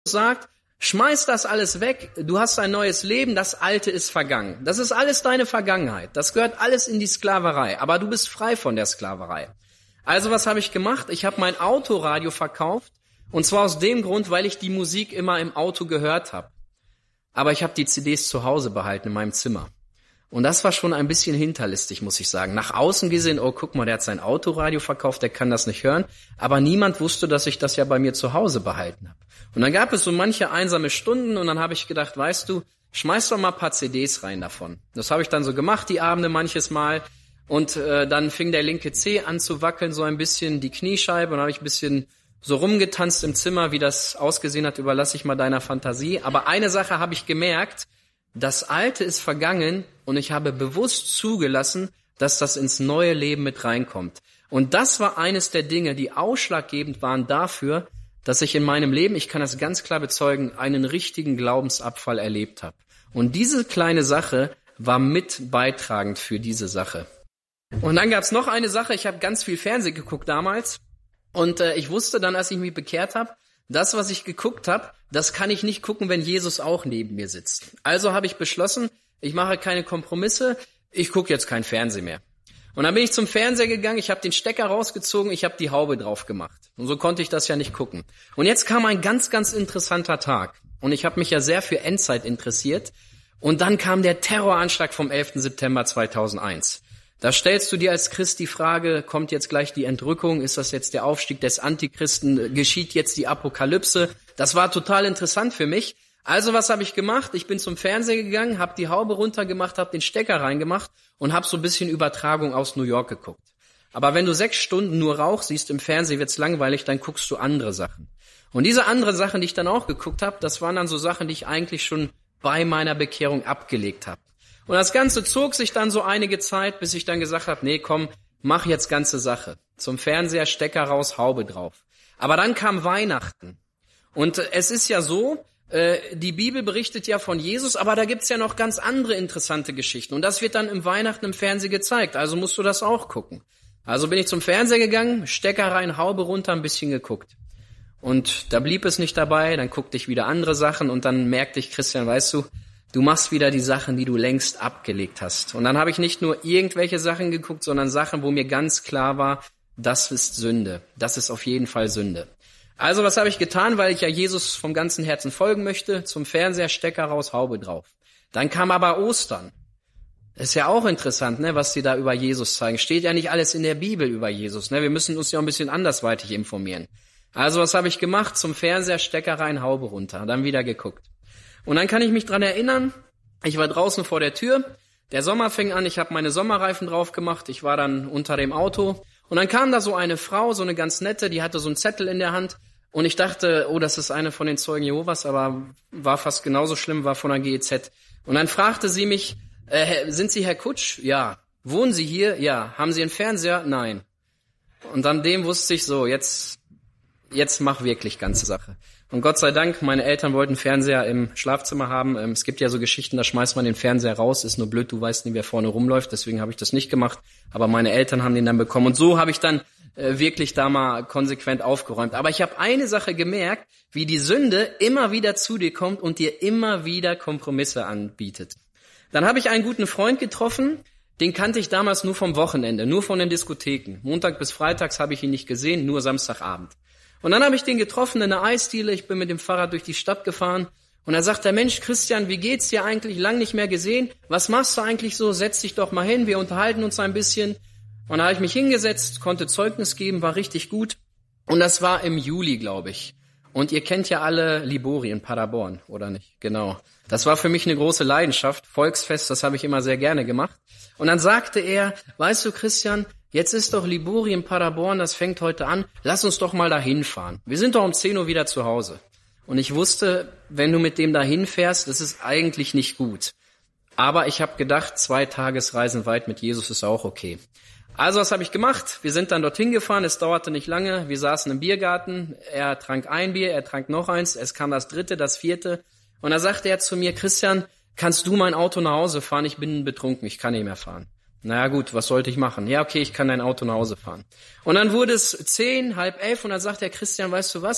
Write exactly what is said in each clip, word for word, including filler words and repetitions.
sagt, schmeiß das alles weg, du hast ein neues Leben, das Alte ist vergangen. Das ist alles deine Vergangenheit, das gehört alles in die Sklaverei, aber du bist frei von der Sklaverei. Also was habe ich gemacht? Ich habe mein Autoradio verkauft, und zwar aus dem Grund, weil ich die Musik immer im Auto gehört habe. Aber ich habe die C Ds zu Hause behalten, in meinem Zimmer. Und das war schon ein bisschen hinterlistig, muss ich sagen. Nach außen gesehen, oh, guck mal, der hat sein Autoradio verkauft, der kann das nicht hören. Aber niemand wusste, dass ich das ja bei mir zu Hause behalten habe. Und dann gab es so manche einsame Stunden und dann habe ich gedacht, weißt du, schmeiß doch mal ein paar C Ds rein davon. Das habe ich dann so gemacht, die Abende manches Mal. Und äh, dann fing der linke Zeh an zu wackeln, so ein bisschen die Kniescheibe. Und dann habe ich ein bisschen so rumgetanzt im Zimmer, wie das ausgesehen hat, überlasse ich mal deiner Fantasie. Aber eine Sache habe ich gemerkt, das Alte ist vergangen und ich habe bewusst zugelassen, dass das ins neue Leben mit reinkommt. Und das war eines der Dinge, die ausschlaggebend waren dafür, dass ich in meinem Leben, ich kann das ganz klar bezeugen, einen richtigen Glaubensabfall erlebt habe. Und diese kleine Sache war mit beitragend für diese Sache. Und dann gab's noch eine Sache, ich habe ganz viel Fernsehen geguckt damals und äh, ich wusste dann, als ich mich bekehrt habe, das, was ich geguckt habe, das kann ich nicht gucken, wenn Jesus auch neben mir sitzt. Also habe ich beschlossen, ich mache keine Kompromisse, ich gucke jetzt kein Fernsehen mehr. Und dann bin ich zum Fernseher gegangen, ich habe den Stecker rausgezogen, ich habe die Haube drauf gemacht. Und so konnte ich das ja nicht gucken. Und jetzt kam ein ganz, ganz interessanter Tag. Und ich habe mich ja sehr für Endzeit interessiert. Und dann kam der Terroranschlag vom elften September zweitausendeins. Da stellst du dir als Christ die Frage, kommt jetzt gleich die Entrückung? Ist das jetzt der Aufstieg des Antichristen? Geschieht jetzt die Apokalypse? Das war total interessant für mich. Also was habe ich gemacht? Ich bin zum Fernseher gegangen, habe die Haube runtergemacht, habe den Stecker reingemacht und habe so ein bisschen Übertragung aus New York geguckt. Aber wenn du sechs Stunden nur Rauch siehst im Fernsehen, wird's langweilig, dann guckst du andere Sachen. Und diese anderen Sachen, die ich dann auch geguckt habe, das waren dann so Sachen, die ich eigentlich schon bei meiner Bekehrung abgelegt habe. Und das Ganze zog sich dann so einige Zeit, bis ich dann gesagt habe, nee, komm, mach jetzt ganze Sache. Zum Fernseher, Stecker raus, Haube drauf. Aber dann kam Weihnachten. Und äh, es ist ja so, äh, die Bibel berichtet ja von Jesus, aber da gibt's ja noch ganz andere interessante Geschichten. Und das wird dann im Weihnachten im Fernsehen gezeigt, also musst du das auch gucken. Also bin ich zum Fernseher gegangen, Stecker rein, Haube runter, ein bisschen geguckt. Und da blieb es nicht dabei, dann guckte ich wieder andere Sachen und dann merkte ich, Christian, weißt du, du machst wieder die Sachen, die du längst abgelegt hast. Und dann habe ich nicht nur irgendwelche Sachen geguckt, sondern Sachen, wo mir ganz klar war, das ist Sünde. Das ist auf jeden Fall Sünde. Also was habe ich getan, weil ich ja Jesus vom ganzen Herzen folgen möchte? Zum Fernseher, Stecker raus, Haube drauf. Dann kam aber Ostern. Ist ja auch interessant, ne, was die da über Jesus zeigen. Steht ja nicht alles in der Bibel über Jesus. Ne? Wir müssen uns ja ein bisschen andersweitig informieren. Also was habe ich gemacht? Zum Fernseher, Stecker rein, Haube runter. Dann wieder geguckt. Und dann kann ich mich dran erinnern, ich war draußen vor der Tür, der Sommer fing an, ich habe meine Sommerreifen drauf gemacht, ich war dann unter dem Auto und dann kam da so eine Frau, so eine ganz nette, die hatte so einen Zettel in der Hand und ich dachte, oh, das ist eine von den Zeugen Jehovas, aber war fast genauso schlimm, war von der G E Z. Und dann fragte sie mich, äh, sind Sie Herr Kutsch? Ja. Wohnen Sie hier? Ja. Haben Sie einen Fernseher? Nein. Und an dem wusste ich so, jetzt, jetzt mach wirklich ganze Sache. Und Gott sei Dank, meine Eltern wollten Fernseher im Schlafzimmer haben. Es gibt ja so Geschichten, da schmeißt man den Fernseher raus, ist nur blöd, du weißt nie, wer vorne rumläuft, deswegen habe ich das nicht gemacht. Aber meine Eltern haben den dann bekommen. Und so habe ich dann äh, wirklich da mal konsequent aufgeräumt. Aber ich habe eine Sache gemerkt, wie die Sünde immer wieder zu dir kommt und dir immer wieder Kompromisse anbietet. Dann habe ich einen guten Freund getroffen, den kannte ich damals nur vom Wochenende, nur von den Diskotheken. Montag bis Freitags habe ich ihn nicht gesehen, nur Samstagabend. Und dann habe ich den getroffen in einer Eisdiele, ich bin mit dem Fahrrad durch die Stadt gefahren und da sagt der Mensch, Christian, wie geht's dir eigentlich, lang nicht mehr gesehen, was machst du eigentlich so, setz dich doch mal hin, wir unterhalten uns ein bisschen. Und da habe ich mich hingesetzt, konnte Zeugnis geben, war richtig gut und das war im Juli, glaube ich. Und ihr kennt ja alle Libori in Paderborn, oder nicht? Genau. Das war für mich eine große Leidenschaft, Volksfest, das habe ich immer sehr gerne gemacht. Und dann sagte er, weißt du, Christian, jetzt ist doch Libori in Paderborn, das fängt heute an, lass uns doch mal dahin fahren. Wir sind doch um zehn Uhr wieder zu Hause. Und ich wusste, wenn du mit dem dahin fährst, das ist eigentlich nicht gut. Aber ich habe gedacht, zwei Tagesreisen weit mit Jesus ist auch okay. Also was habe ich gemacht? Wir sind dann dorthin gefahren, es dauerte nicht lange, wir saßen im Biergarten, er trank ein Bier, er trank noch eins, es kam das dritte, das vierte. Und da sagte er zu mir, Christian, kannst du mein Auto nach Hause fahren? Ich bin betrunken, ich kann nicht mehr fahren. Naja gut, was sollte ich machen? Ja, okay, ich kann dein Auto nach Hause fahren. Und dann wurde es zehn, halb elf und dann sagt der Christian, weißt du was?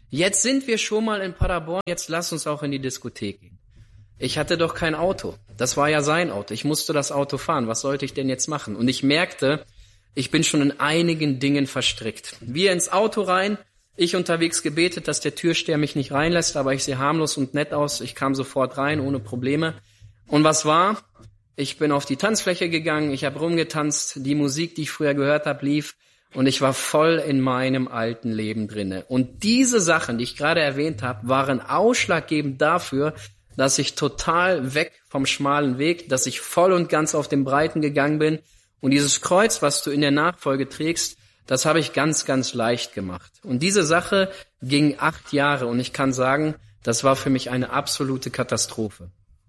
Jetzt sind wir schon mal in Paderborn, jetzt lass uns auch in die Diskothek gehen. Ich hatte doch kein Auto. Das war ja sein Auto. Ich musste das Auto fahren. Was sollte ich denn jetzt machen? Und ich merkte, ich bin schon in einigen Dingen verstrickt. Wir ins Auto rein, ich unterwegs gebetet, dass der Türsteher mich nicht reinlässt, aber ich sehe harmlos und nett aus. Ich kam sofort rein, ohne Probleme. Und was war? Ich bin auf die Tanzfläche gegangen, ich habe rumgetanzt, die Musik, die ich früher gehört habe, lief und ich war voll in meinem alten Leben drinne. Und diese Sachen, die ich gerade erwähnt habe, waren ausschlaggebend dafür, dass ich total weg vom schmalen Weg, dass ich voll und ganz auf den breiten gegangen bin. Und dieses Kreuz, was du in der Nachfolge trägst, das habe ich ganz, ganz leicht gemacht. Und diese Sache ging acht Jahre und ich kann sagen, das war für mich eine absolute Katastrophe.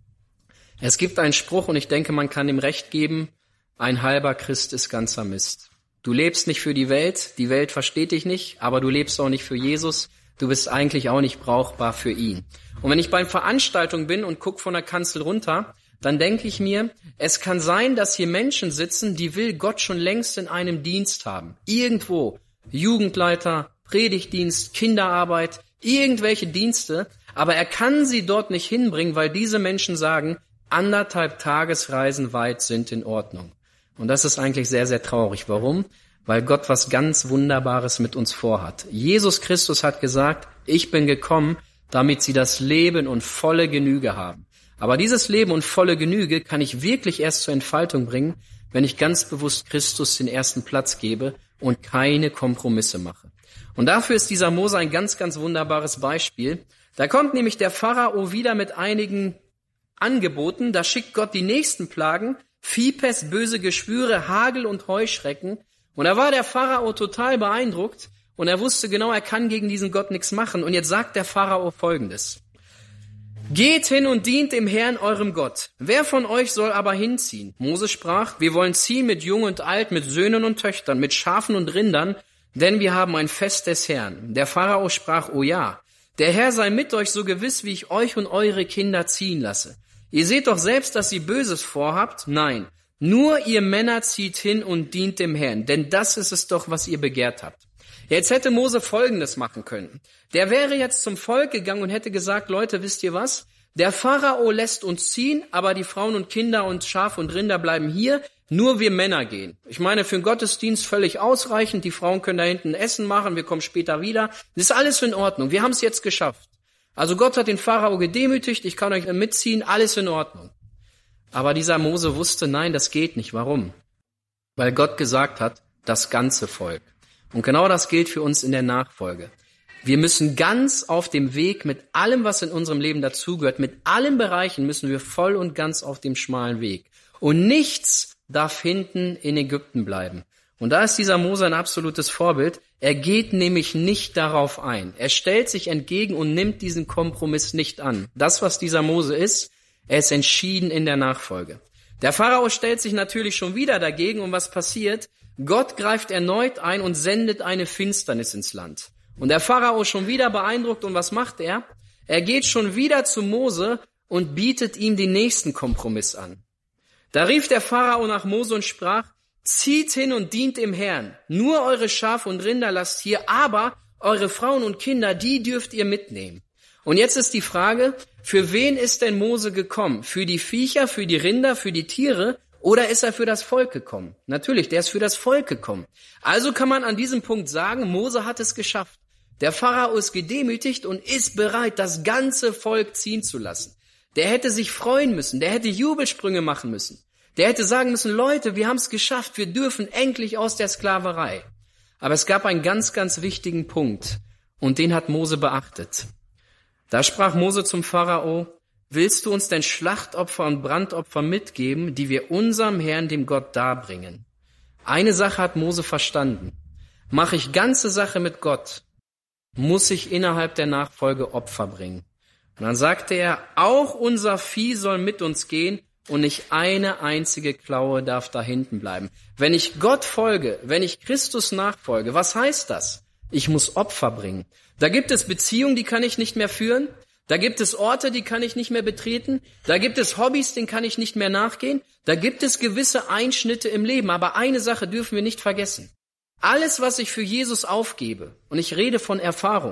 Es gibt einen Spruch und ich denke, man kann ihm recht geben, ein halber Christ ist ganzer Mist. Du lebst nicht für die Welt, die Welt versteht dich nicht, aber du lebst auch nicht für Jesus, du bist eigentlich auch nicht brauchbar für ihn. Und wenn ich bei Veranstaltungen bin und gucke von der Kanzel runter, dann denke ich mir, es kann sein, dass hier Menschen sitzen, die will Gott schon längst in einem Dienst haben. Irgendwo, Jugendleiter, Predigtdienst, Kinderarbeit, irgendwelche Dienste, aber er kann sie dort nicht hinbringen, weil diese Menschen sagen, anderthalb Tagesreisen weit sind in Ordnung. Und das ist eigentlich sehr, sehr traurig. Warum? Weil Gott was ganz Wunderbares mit uns vorhat. Jesus Christus hat gesagt, ich bin gekommen, damit sie das Leben und volle Genüge haben. Aber dieses Leben und volle Genüge kann ich wirklich erst zur Entfaltung bringen, wenn ich ganz bewusst Christus den ersten Platz gebe und keine Kompromisse mache. Und dafür ist dieser Mose ein ganz, ganz wunderbares Beispiel. Da kommt nämlich der Pharao wieder mit einigen Angeboten. Da schickt Gott die nächsten Plagen, Viehpest, böse Geschwüre, Hagel und Heuschrecken. Und da war der Pharao total beeindruckt und er wusste genau, er kann gegen diesen Gott nichts machen. Und jetzt sagt der Pharao Folgendes. Geht hin und dient dem Herrn, eurem Gott. Wer von euch soll aber hinziehen? Mose sprach, wir wollen ziehen mit Jung und Alt, mit Söhnen und Töchtern, mit Schafen und Rindern, denn wir haben ein Fest des Herrn. Der Pharao sprach, oh ja, der Herr sei mit euch so gewiss, wie ich euch und eure Kinder ziehen lasse. Ihr seht doch selbst, dass ihr Böses vorhabt. Nein, nur ihr Männer zieht hin und dient dem Herrn, denn das ist es doch, was ihr begehrt habt. Jetzt hätte Mose Folgendes machen können. Der wäre jetzt zum Volk gegangen und hätte gesagt, Leute, wisst ihr was? Der Pharao lässt uns ziehen, aber die Frauen und Kinder und Schaf und Rinder bleiben hier, nur wir Männer gehen. Ich meine, für den Gottesdienst völlig ausreichend, die Frauen können da hinten Essen machen, wir kommen später wieder. Das ist alles in Ordnung, wir haben es jetzt geschafft. Also Gott hat den Pharao gedemütigt, ich kann euch mitziehen, alles in Ordnung. Aber dieser Mose wusste, nein, das geht nicht. Warum? Weil Gott gesagt hat, das ganze Volk. Und genau das gilt für uns in der Nachfolge. Wir müssen ganz auf dem Weg mit allem, was in unserem Leben dazugehört, mit allen Bereichen müssen wir voll und ganz auf dem schmalen Weg. Und nichts darf hinten in Ägypten bleiben. Und da ist dieser Mose ein absolutes Vorbild. Er geht nämlich nicht darauf ein. Er stellt sich entgegen und nimmt diesen Kompromiss nicht an. Das, was dieser Mose ist, er ist entschieden in der Nachfolge. Der Pharao stellt sich natürlich schon wieder dagegen und was passiert? Gott greift erneut ein und sendet eine Finsternis ins Land. Und der Pharao schon wieder beeindruckt und was macht er? Er geht schon wieder zu Mose und bietet ihm den nächsten Kompromiss an. Da rief der Pharao nach Mose und sprach, zieht hin und dient dem Herrn. Nur eure Schafe und Rinder lasst hier, aber eure Frauen und Kinder, die dürft ihr mitnehmen. Und jetzt ist die Frage, für wen ist denn Mose gekommen? Für die Viecher, für die Rinder, für die Tiere? Oder ist er für das Volk gekommen? Natürlich, der ist für das Volk gekommen. Also kann man an diesem Punkt sagen, Mose hat es geschafft. Der Pharao ist gedemütigt und ist bereit, das ganze Volk ziehen zu lassen. Der hätte sich freuen müssen, der hätte Jubelsprünge machen müssen. Der hätte sagen müssen, Leute, wir haben es geschafft, wir dürfen endlich aus der Sklaverei. Aber es gab einen ganz, ganz wichtigen Punkt und den hat Mose beachtet. Da sprach Mose zum Pharao, willst du uns denn Schlachtopfer und Brandopfer mitgeben, die wir unserem Herrn, dem Gott, darbringen? Eine Sache hat Mose verstanden. Mache ich ganze Sache mit Gott, muss ich innerhalb der Nachfolge Opfer bringen. Und dann sagte er, auch unser Vieh soll mit uns gehen und nicht eine einzige Klaue darf da hinten bleiben. Wenn ich Gott folge, wenn ich Christus nachfolge, was heißt das? Ich muss Opfer bringen. Da gibt es Beziehungen, die kann ich nicht mehr führen. Da gibt es Orte, die kann ich nicht mehr betreten. Da gibt es Hobbys, denen kann ich nicht mehr nachgehen. Da gibt es gewisse Einschnitte im Leben. Aber eine Sache dürfen wir nicht vergessen. Alles, was ich für Jesus aufgebe, und ich rede von Erfahrung,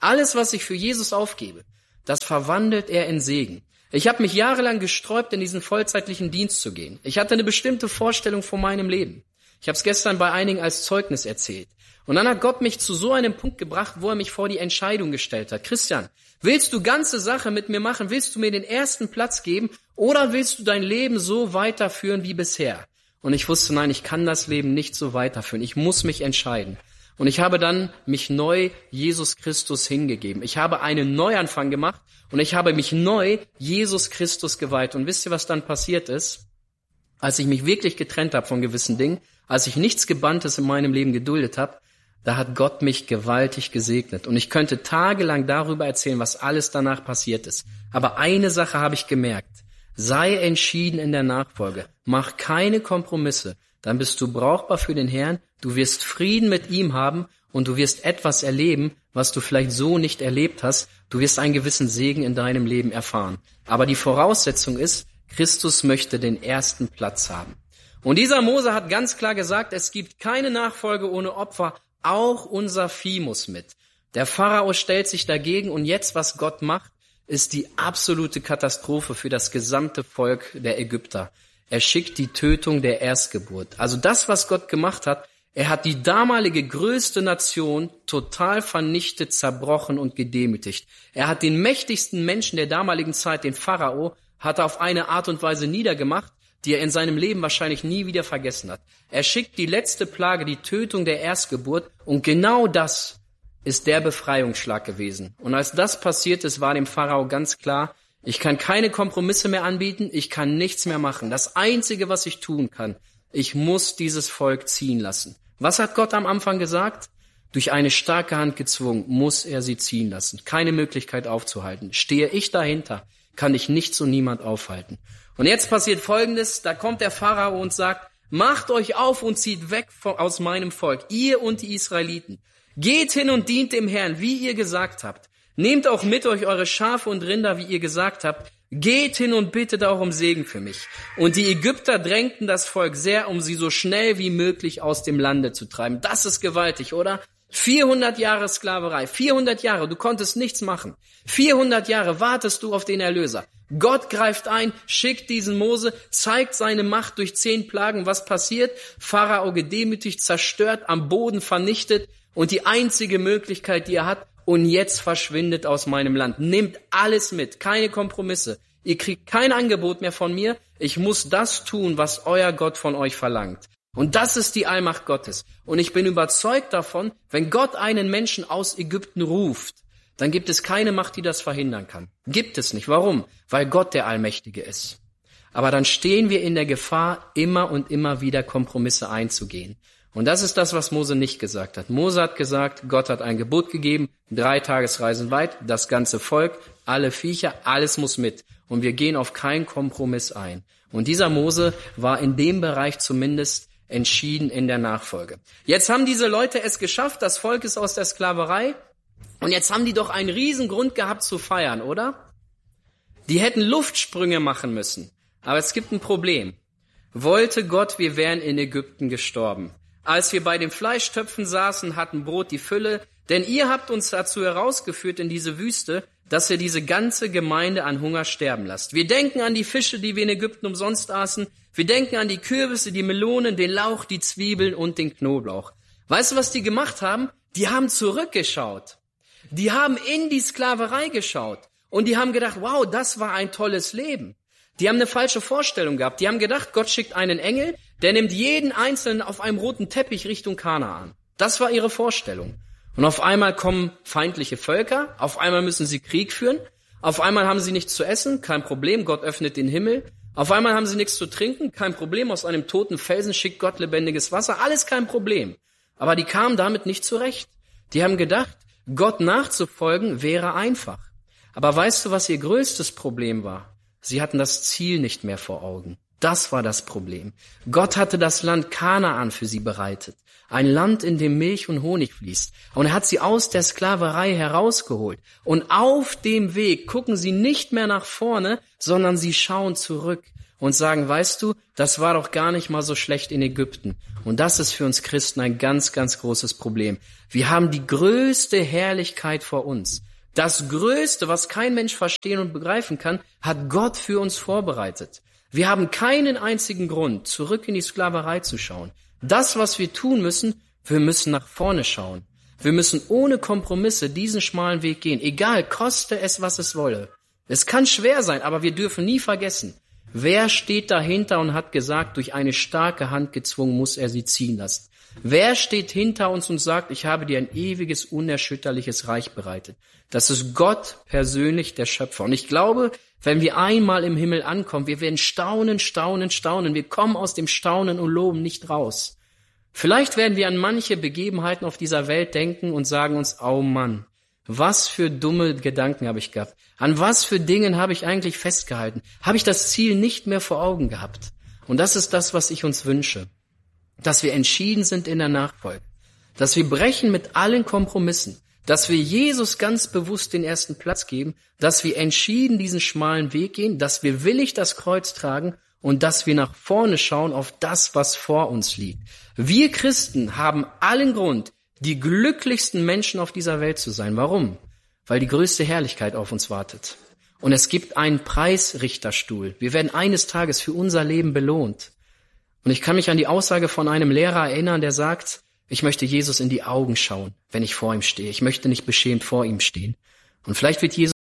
Alles, was ich für Jesus aufgebe, das verwandelt er in Segen. Ich habe mich jahrelang gesträubt, in diesen vollzeitlichen Dienst zu gehen. Ich hatte eine bestimmte Vorstellung von meinem Leben. Ich habe es gestern bei einigen als Zeugnis erzählt. Und dann hat Gott mich zu so einem Punkt gebracht, wo er mich vor die Entscheidung gestellt hat. Christian, willst du ganze Sache mit mir machen? Willst du mir den ersten Platz geben? Oder willst du dein Leben so weiterführen wie bisher? Und ich wusste, nein, ich kann das Leben nicht so weiterführen. Ich muss mich entscheiden. Und ich habe dann mich neu Jesus Christus hingegeben. Ich habe einen Neuanfang gemacht und ich habe mich neu Jesus Christus geweiht. Und wisst ihr, was dann passiert ist? Als ich mich wirklich getrennt habe von gewissen Dingen, als ich nichts Gebanntes in meinem Leben geduldet habe, da hat Gott mich gewaltig gesegnet. Und ich könnte tagelang darüber erzählen, was alles danach passiert ist. Aber eine Sache habe ich gemerkt. Sei entschieden in der Nachfolge. Mach keine Kompromisse. Dann bist du brauchbar für den Herrn. Du wirst Frieden mit ihm haben und du wirst etwas erleben, was du vielleicht so nicht erlebt hast. Du wirst einen gewissen Segen in deinem Leben erfahren. Aber die Voraussetzung ist, Christus möchte den ersten Platz haben. Und dieser Mose hat ganz klar gesagt, es gibt keine Nachfolge ohne Opfer. Auch unser Vieh muss mit. Der Pharao stellt sich dagegen und jetzt, was Gott macht, ist die absolute Katastrophe für das gesamte Volk der Ägypter. Er schickt die Tötung der Erstgeburt. Also das, was Gott gemacht hat, er hat die damalige größte Nation total vernichtet, zerbrochen und gedemütigt. Er hat den mächtigsten Menschen der damaligen Zeit, den Pharao, hat er auf eine Art und Weise niedergemacht, die er in seinem Leben wahrscheinlich nie wieder vergessen hat. Er schickt die letzte Plage, die Tötung der Erstgeburt, und genau das ist der Befreiungsschlag gewesen. Und als das passiert ist, war dem Pharao ganz klar, ich kann keine Kompromisse mehr anbieten, ich kann nichts mehr machen. Das Einzige, was ich tun kann, ich muss dieses Volk ziehen lassen. Was hat Gott am Anfang gesagt? Durch eine starke Hand gezwungen, muss er sie ziehen lassen. Keine Möglichkeit aufzuhalten. Stehe ich dahinter, kann ich nichts und niemand aufhalten. Und jetzt passiert Folgendes, da kommt der Pharao und sagt, macht euch auf und zieht weg aus meinem Volk, ihr und die Israeliten. Geht hin und dient dem Herrn, wie ihr gesagt habt. Nehmt auch mit euch eure Schafe und Rinder, wie ihr gesagt habt. Geht hin und bittet auch um Segen für mich. Und die Ägypter drängten das Volk sehr, um sie so schnell wie möglich aus dem Lande zu treiben. Das ist gewaltig, oder? vierhundert Jahre Sklaverei, vierhundert Jahre, du konntest nichts machen. vierhundert Jahre wartest du auf den Erlöser. Gott greift ein, schickt diesen Mose, zeigt seine Macht durch zehn Plagen. Was passiert? Pharao gedemütigt, zerstört, am Boden vernichtet. Und die einzige Möglichkeit, die er hat, und jetzt verschwindet aus meinem Land. Nehmt alles mit, keine Kompromisse. Ihr kriegt kein Angebot mehr von mir. Ich muss das tun, was euer Gott von euch verlangt. Und das ist die Allmacht Gottes. Und ich bin überzeugt davon, wenn Gott einen Menschen aus Ägypten ruft, dann gibt es keine Macht, die das verhindern kann. Gibt es nicht. Warum? Weil Gott der Allmächtige ist. Aber dann stehen wir in der Gefahr, immer und immer wieder Kompromisse einzugehen. Und das ist das, was Mose nicht gesagt hat. Mose hat gesagt, Gott hat ein Gebot gegeben, drei Tagesreisen weit, das ganze Volk, alle Viecher, alles muss mit. Und wir gehen auf keinen Kompromiss ein. Und dieser Mose war in dem Bereich zumindest entschieden in der Nachfolge. Jetzt haben diese Leute es geschafft, das Volk ist aus der Sklaverei. Und jetzt haben die doch einen riesen Grund gehabt zu feiern, oder? Die hätten Luftsprünge machen müssen. Aber es gibt ein Problem. Wollte Gott, wir wären in Ägypten gestorben. Als wir bei den Fleischtöpfen saßen, hatten Brot die Fülle, denn ihr habt uns dazu herausgeführt in diese Wüste, dass ihr diese ganze Gemeinde an Hunger sterben lasst. Wir denken an die Fische, die wir in Ägypten umsonst aßen. Wir denken an die Kürbisse, die Melonen, den Lauch, die Zwiebeln und den Knoblauch. Weißt du, was die gemacht haben? Die haben zurückgeschaut. Die haben in die Sklaverei geschaut. Und die haben gedacht, wow, das war ein tolles Leben. Die haben eine falsche Vorstellung gehabt. Die haben gedacht, Gott schickt einen Engel, der nimmt jeden Einzelnen auf einem roten Teppich Richtung Kanaan. Das war ihre Vorstellung. Und auf einmal kommen feindliche Völker, auf einmal müssen sie Krieg führen, auf einmal haben sie nichts zu essen, kein Problem, Gott öffnet den Himmel, auf einmal haben sie nichts zu trinken, kein Problem, aus einem toten Felsen schickt Gott lebendiges Wasser, alles kein Problem. Aber die kamen damit nicht zurecht. Die haben gedacht, Gott nachzufolgen wäre einfach. Aber weißt du, was ihr größtes Problem war? Sie hatten das Ziel nicht mehr vor Augen. Das war das Problem. Gott hatte das Land Kanaan für sie bereitet. Ein Land, in dem Milch und Honig fließt. Und er hat sie aus der Sklaverei herausgeholt. Und auf dem Weg gucken sie nicht mehr nach vorne, sondern sie schauen zurück. und sagen, weißt du, das war doch gar nicht mal so schlecht in Ägypten. Und das ist für uns Christen ein ganz, ganz großes Problem. Wir haben die größte Herrlichkeit vor uns. Das Größte, was kein Mensch verstehen und begreifen kann, hat Gott für uns vorbereitet. Wir haben keinen einzigen Grund, zurück in die Sklaverei zu schauen. Das, was wir tun müssen, wir müssen nach vorne schauen. Wir müssen ohne Kompromisse diesen schmalen Weg gehen, egal, koste es, was es wolle. Es kann schwer sein, aber wir dürfen nie vergessen, wer steht dahinter und hat gesagt, durch eine starke Hand gezwungen muss er sie ziehen lassen. Wer steht hinter uns und sagt, ich habe dir ein ewiges, unerschütterliches Reich bereitet? Das ist Gott persönlich, der Schöpfer. Und ich glaube, wenn wir einmal im Himmel ankommen, wir werden staunen, staunen, staunen. Wir kommen aus dem Staunen und Loben nicht raus. Vielleicht werden wir an manche Begebenheiten auf dieser Welt denken und sagen uns, oh Mann, was für dumme Gedanken habe ich gehabt. An was für Dingen habe ich eigentlich festgehalten? Habe ich das Ziel nicht mehr vor Augen gehabt? Und das ist das, was ich uns wünsche. Dass wir entschieden sind in der Nachfolge. Dass wir brechen mit allen Kompromissen. Dass wir Jesus ganz bewusst den ersten Platz geben. Dass wir entschieden diesen schmalen Weg gehen. Dass wir willig das Kreuz tragen. Und dass wir nach vorne schauen auf das, was vor uns liegt. Wir Christen haben allen Grund, die glücklichsten Menschen auf dieser Welt zu sein. Warum? Weil die größte Herrlichkeit auf uns wartet. Und es gibt einen Preisrichterstuhl. Wir werden eines Tages für unser Leben belohnt. Und ich kann mich an die Aussage von einem Lehrer erinnern, der sagt, ich möchte Jesus in die Augen schauen, wenn ich vor ihm stehe. Ich möchte nicht beschämt vor ihm stehen. Und vielleicht wird Jesus